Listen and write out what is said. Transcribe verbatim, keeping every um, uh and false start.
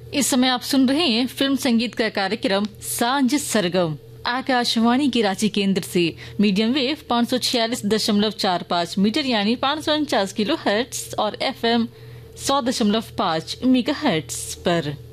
इस समय आप सुन रहे हैं फिल्म संगीत का कार्यक्रम सांझ सरगम आकाशवाणी के रांची केंद्र से मीडियम वेव पाँच सौ छियालीस दशमलव चार पाँच मीटर यानी पाँच सौ उनचास किलो हर्ट्स और एफ एम सौ दशमलव पाँच मेगा हर्ट्स पर।